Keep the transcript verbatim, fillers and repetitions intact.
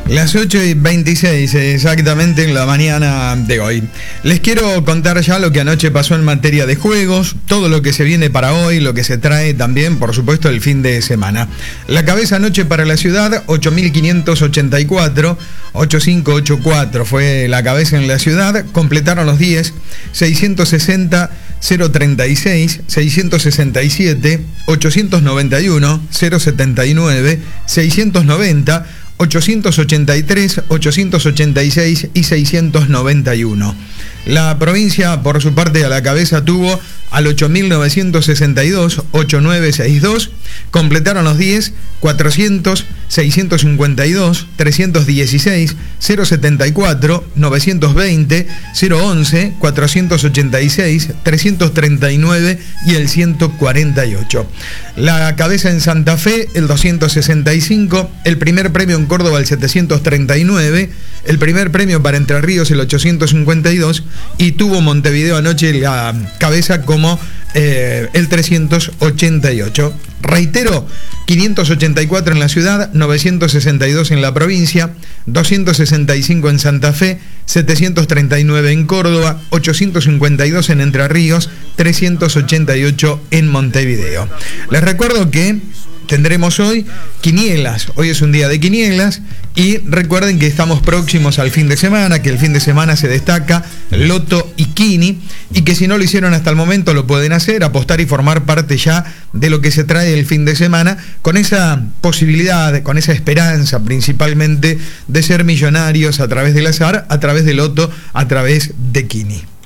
Las ocho y veintiséis exactamente en la mañana de hoy. Les quiero contar ya lo que anoche pasó en materia de juegos, todo lo que se viene para hoy, lo que se trae también, por supuesto, el fin de semana. La cabeza anoche para la ciudad, ocho mil quinientos ochenta y cuatro, ocho mil quinientos ochenta y cuatro fue la cabeza en la ciudad, completaron los diez, seiscientos sesenta, cero treinta y seis, seiscientos sesenta y siete, ochocientos noventa y uno, cero setenta y nueve, seiscientos noventa, ochocientos ochenta y tres, ochocientos ochenta y seis y seiscientos noventa y uno. La provincia, por su parte, a la cabeza tuvo al ocho mil novecientos sesenta y dos, ocho mil novecientos sesenta y dos, completaron los diez, cuatrocientos, seiscientos cincuenta y dos, trescientos dieciséis, cero setenta y cuatro, novecientos veinte, cero once, cuatrocientos ochenta y seis, trescientos treinta y nueve y el ciento cuarenta y ocho. La cabeza en Santa Fe, el doscientos sesenta y cinco, el primer premio en Córdoba, el setecientos treinta y nueve, el primer premio para Entre Ríos, el ochocientos cincuenta y dos, y tuvo Montevideo anoche la cabeza como eh, el trescientos ochenta y ocho. Reitero, quinientos ochenta y cuatro en la ciudad, novecientos sesenta y dos en la provincia, doscientos sesenta y cinco en Santa Fe, setecientos treinta y nueve en Córdoba, ochocientos cincuenta y dos en Entre Ríos, trescientos ochenta y ocho en Montevideo. Les recuerdo que tendremos hoy quinielas, hoy es un día de quinielas y recuerden que estamos próximos al fin de semana, que el fin de semana se destaca Loto y Quini y que si no lo hicieron hasta el momento lo pueden hacer, apostar y formar parte ya de lo que se trae el fin de semana con esa posibilidad, con esa esperanza principalmente de ser millonarios a través del azar, a través de Loto, a través de Quini.